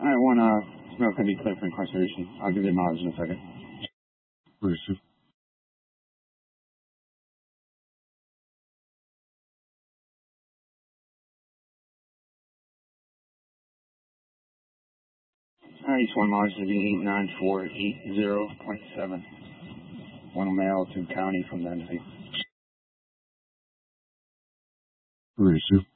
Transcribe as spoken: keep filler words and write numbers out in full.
I want uh, smoke can be clear for incarceration. I'll give you mileage in a second. Where is she? Uh, each one mileage is eight nine four eight zero point seven. One male to county from the entity. Where is she?